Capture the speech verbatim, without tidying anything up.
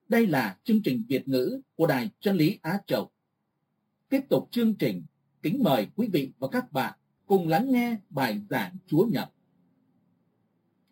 Đây là chương trình Việt ngữ của Đài Chân lý Á Châu. Tiếp tục chương trình, kính mời quý vị và các bạn cùng lắng nghe bài giảng Chúa Nhật